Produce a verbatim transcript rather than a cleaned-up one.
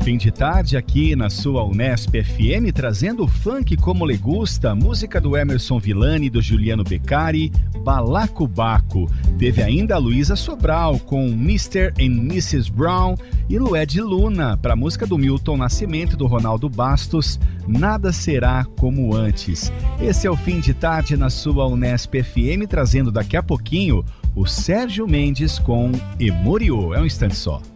Fim de tarde aqui na sua Unesp F M, trazendo funk como lhe gusta, música do Emerson Villani e do Juliano Beccari, Balacobaco. Teve ainda a Luísa Sobral com mister and missus Brown e Lued Luna para a música do Milton Nascimento e do Ronaldo Bastos, Nada Será Como Antes. Esse é o Fim de Tarde na sua Unesp F M, trazendo daqui a pouquinho o Sérgio Mendes com Emoriô. É um instante só.